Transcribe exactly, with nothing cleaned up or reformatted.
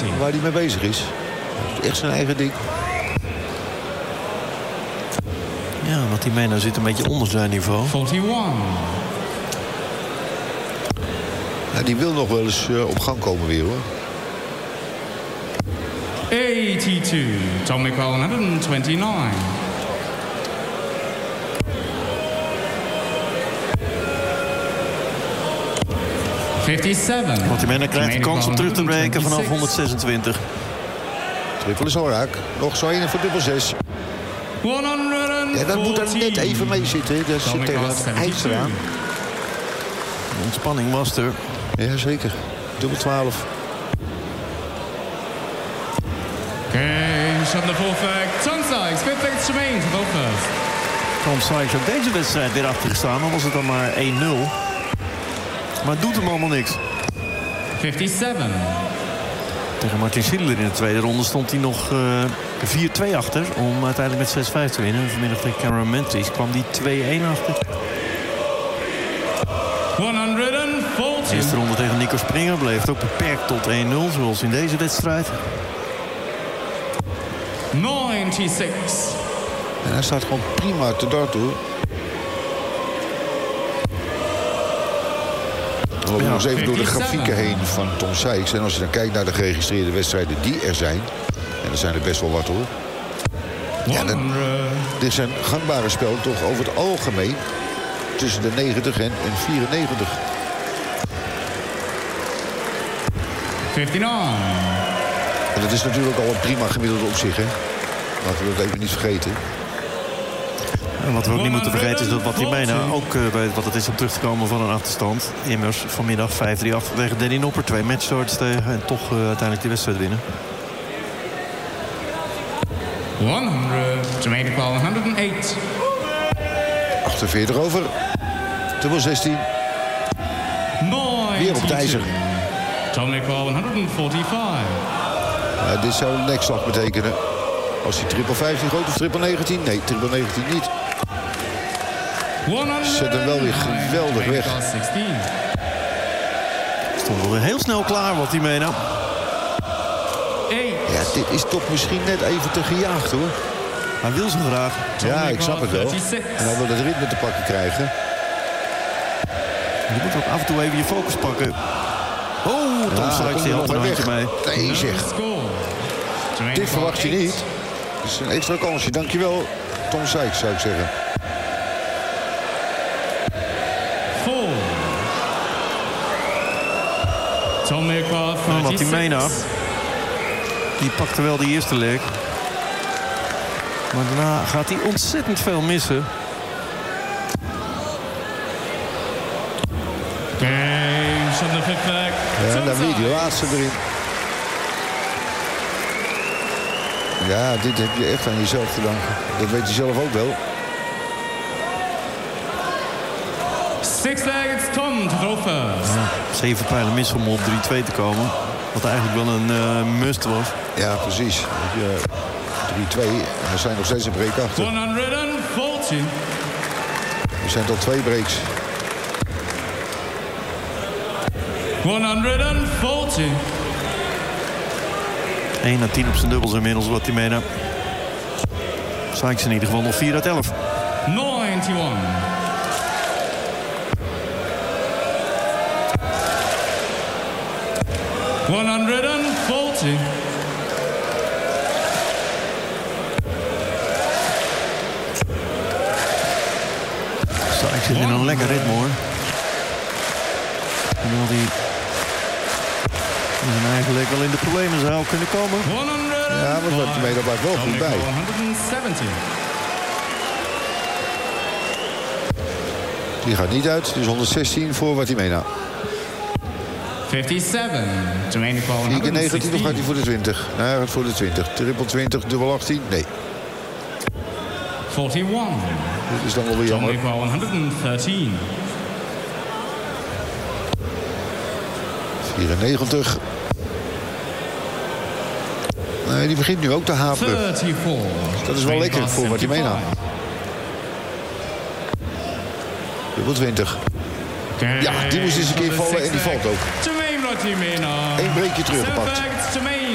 waar hij mee bezig is. Echt zijn eigen ding. Ja, wat hij mee nou zit een beetje onder zijn niveau. eenenveertig. Ja, die wil nog wel eens uh, op gang komen weer, hoor. eighty-two. Tom McQueen, one twenty-nine. fifty-seven. Want die man krijgt de kans om terug te breken vanaf honderdzesentwintig. Triple is al raak. Nog zo één voor dubbel zes. Ja, dat moet er net even mee zitten. Dat zit tegen het ijs eraan. De ontspanning was er. Ja, zeker. Dubbel twaalf. Game shot the full fact. Tom Sykes, fifth seconds remain to go first. Tom Sykes ook deze wedstrijd weer achter gestaan. Dan was het dan maar één nul. Maar het doet hem allemaal niks. fifty-seven. Tegen Martin Schindler in de tweede ronde stond hij nog uh, vier twee achter. Om uiteindelijk met zes vijf te winnen. En vanmiddag tegen Cameron Mentis kwam die twee-één achter. honderdveertig. De eerste ronde tegen Nico Springer bleef het ook beperkt tot één nul. Zoals in deze wedstrijd. negenennegentig. En hij staat gewoon prima te dart, hoor. We lopen Ja, nog eens even door de vijfenzeventig. grafieken heen van Tom Sykes. En als je dan kijkt naar de geregistreerde wedstrijden die er zijn. En er zijn er best wel wat, hoor. Ja, dan, dit zijn gangbare spel toch over het algemeen tussen de negentig en, en vierennegentig. fifty-nine. En dat is natuurlijk al een prima gemiddelde op zich, hè. Laten we dat even niet vergeten. En wat we ook niet moeten vergeten is dat wat hij bijna ook uh, weet wat het is om terug te komen van een achterstand. Immers vanmiddag vijf drie af tegen Danny Nopper. Twee matchstarts tegen en toch uh, uiteindelijk die wedstrijd winnen. honderd. Jermaine Paul, honderdacht. achtenveertig over. Dubbel zestien. Weer op het ijzer. Tom McQueen, honderdvijfenveertig. Ja, dit zou een nekslag betekenen. Als hij triple vijftien gooit of triple negentien. Nee, triple negentien niet. Zet hem wel weer geweldig weg. Stond wel weer heel snel klaar wat hij meenam. Ja, dit is toch misschien net even te gejaagd, hoor. Hij wil zo graag. Ja, ik snap het wel. En hij wil het ritme te pakken krijgen. Je moet ook af en toe even je focus pakken. Oh, Tom Ja, Sykes die had er een handje mee. Nee, zeg. Dit verwacht je niet. Het is een extra kansje. Dankjewel, Tom Sykes, zou ik zeggen. Four. Tom McQueen, Nou, wat hij thirty-six. meenam. Die pakte wel die eerste leg. Maar daarna gaat hij ontzettend veel missen. Game shot the fifth back. Ja, dan weer die laatste erin. Ja, dit heb je echt aan jezelf te danken. Dat weet je zelf ook wel. Six legs, Tom to go first. Ja, zeven pijlen mis om op drie twee te komen. Wat eigenlijk wel een uh, must was. Ja, precies. drie twee. En er zijn nog steeds een break achter. honderdveertig. Er zijn al twee breaks. honderdveertig. één à tien op zijn dubbels inmiddels wat hij meenam. Sykes in ieder geval nog vier uit elf. negenennegentig. honderdveertig. Sykes zit in een lekker ritme, hoor. Hoewel hij in zijn eigen leek wel in de problemen zou kunnen komen. Ja, maar dat mee, daar blijft wel goed bij. honderdzeventig. Die gaat niet uit. Dus honderdzestien voor wat hij meenam. vijfenzeventig. Jermaine Paul, vier keer negentien of gaat hij honderdzestien. voor de twintig? Nee, hij gaat voor de twintig. Triple twintig, dubbel achttien? Nee. eenenveertig. Dit is dan wel weer Tom jammer. McQueen, honderddertien. vierennegentig. Nee, die begint nu ook te haperen. vierendertig. Dat is wel lekker voor wat hij meenam. Dubbel twintig. Ja, die moest eens een keer vallen en die valt ook. Jermaine Rotimena. Eén breekje teruggepakt.